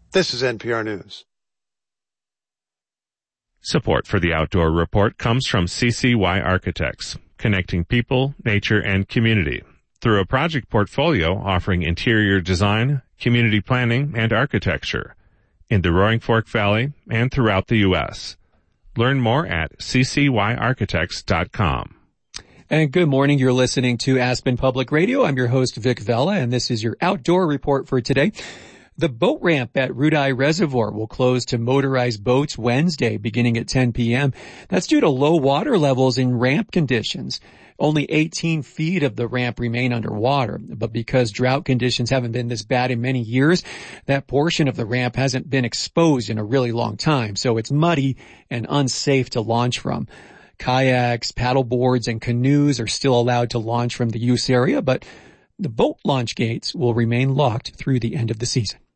This is NPR News. Support for the Outdoor Report comes from CCY Architects, connecting people, nature, and community through a project portfolio offering interior design, community planning, and architecture in the Roaring Fork Valley and throughout the U.S. Learn more at ccyarchitects.com. And good morning. You're listening to Aspen Public Radio. I'm your host, Vic Vella, and this is your Outdoor Report for today. The boat ramp at Rudeye Reservoir will close to motorized boats Wednesday beginning at 10 p.m. That's due to low water levels in ramp conditions. Only 18 feet of the ramp remain underwater, but because drought conditions haven't been this bad in many years, that portion of the ramp hasn't been exposed in a really long time, so it's muddy and unsafe to launch from. Kayaks, paddle boards, and canoes are still allowed to launch from the use area, but the boat launch gates will remain locked through the end of the season.